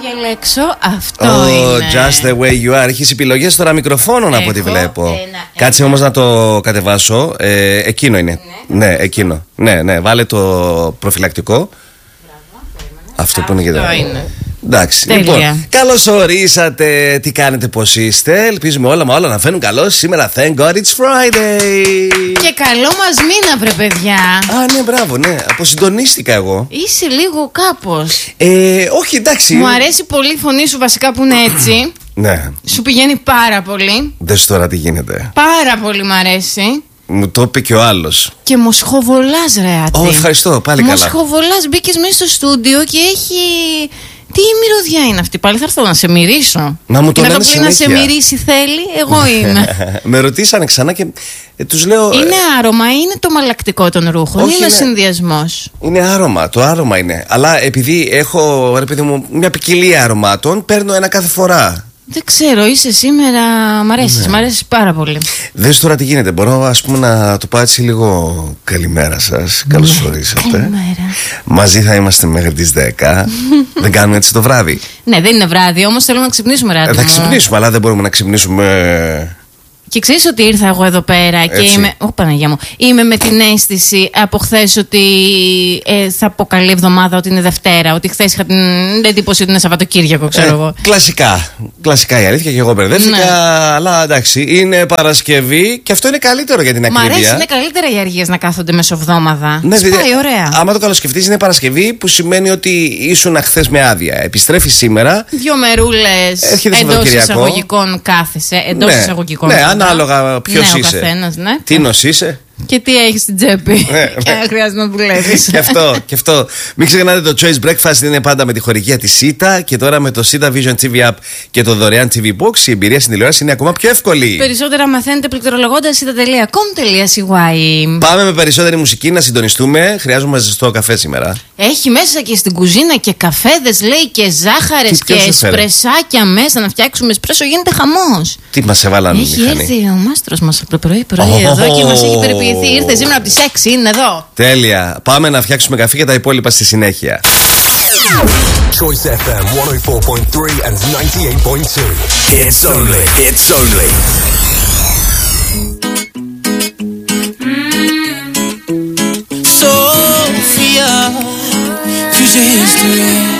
διαλέξω αυτό είναι. Just the way you are. Έχεις επιλογές τώρα μικροφώνων από ό,τι βλέπω. Κάτσε όμως να το κατεβάσω. Εκείνο είναι. Ναι, εκείνο. Ναι, βάλε το προφυλακτικό. Αυτό που είναι και εδώ. Εντάξει, λοιπόν, καλώς ορίσατε. Τι κάνετε, πώς είστε? Ελπίζουμε όλα να φαίνουν καλώς. Σήμερα, thank God it's Friday. Και καλό μας μήνα, βρε παιδιά. Ναι, μπράβο, ναι. Αποσυντονίστηκα εγώ. Είσαι λίγο κάπως. Όχι, εντάξει. Μου αρέσει πολύ η φωνή σου, βασικά, που είναι έτσι. Ναι. Σου πηγαίνει πάρα πολύ. Δες τώρα τι γίνεται. Πάρα πολύ μ' αρέσει. Μου το είπε και ο άλλος. Και μοσχοβολάς, ρε Άτη. Ευχαριστώ, πάλι καλά. Μοσχοβολάς, μπήκες μέσα στο στούντιο και έχει. Τι μυρωδιά είναι αυτή, πάλι θα έρθω να σε μυρίσω. Να μου το λένε συνέχεια. Να σε μυρίσει θέλει, εγώ είμαι. Με ρωτήσανε ξανά και τους λέω. Είναι άρωμα, είναι το μαλακτικό των ρούχων? Όχι, είναι συνδυασμός? Είναι άρωμα, το άρωμα είναι. Αλλά επειδή έχω, ρε παιδί μου, μια ποικιλία αρωμάτων, παίρνω ένα κάθε φορά. Δεν ξέρω, είσαι σήμερα. Μ' αρέσεις, ναι. Μ' αρέσεις πάρα πολύ. Δες τώρα τι γίνεται. Μπορώ, ας πούμε, να το πω έτσι λίγο. Καλημέρα σας. Καλώς ορίσατε. Καλημέρα. Μαζί θα είμαστε μέχρι τις 10. Δεν κάνουμε έτσι το βράδυ? Ναι, δεν είναι βράδυ, όμως θέλουμε να ξυπνήσουμε, ρε. Θα ξυπνήσουμε, αλλά δεν μπορούμε να ξυπνήσουμε. Και ξέρεις ότι ήρθα εγώ εδώ πέρα και είμαι. Παναγία μου. Είμαι με την αίσθηση από χθες ότι θα πω καλή εβδομάδα, ότι είναι Δευτέρα. Ότι χθες είχα την εντύπωση ότι είναι Σαββατοκύριακο, ξέρω εγώ. Κλασικά η αλήθεια, και εγώ μπερδεύτηκα. Ναι. Αλλά εντάξει, είναι Παρασκευή και αυτό είναι καλύτερο για την ακρίβεια. Μ' αρέσει, είναι καλύτερα οι αργίες να κάθονται μεσοβδόμαδα. Ναι, σπάει ωραία. Άμα το καλοσκεφτείς, είναι Παρασκευή, που σημαίνει ότι ήσουν χθες με άδεια. Επιστρέφει σήμερα. 2 μερούλες εντός εισαγωγικών κάθεσαι. Εντός εισαγωγικών. Ναι, ανάλογα ποιος είσαι. Καθένας, ναι. Τίνος είσαι. Και τι έχεις στην τσέπη. Και αν χρειάζεται να δουλεύεις. Και αυτό. Μην ξεχνάτε, το Choice Breakfast είναι πάντα με τη χορηγία της SITA. Και τώρα με το SITA Vision TV App και το δωρεάν TV Box, η εμπειρία στην τηλεόραση είναι ακόμα πιο εύκολη. Περισσότερα μαθαίνετε πληκτρολογώντας sita.com.cy. Πάμε με περισσότερη μουσική να συντονιστούμε. Χρειάζομαι ζεστό καφέ σήμερα. Έχει μέσα και στην κουζίνα και καφέδες, λέει, και ζάχαρες και εσπρεσάκια μέσα. Να φτιάξουμε εσπρέσο, γίνεται χαμός. Τι μας έβαλαν? Έχει έρθει ο μάστρος μας από το πρωί εδώ και μας έχει περιποιηθεί. Ήρθε σήμερα από τις 6, είναι εδώ. Τέλεια. Πάμε να φτιάξουμε καφέ και τα υπόλοιπα στη συνέχεια. Choice FM 104.3 and 98.2. It's only. Sophia, future history.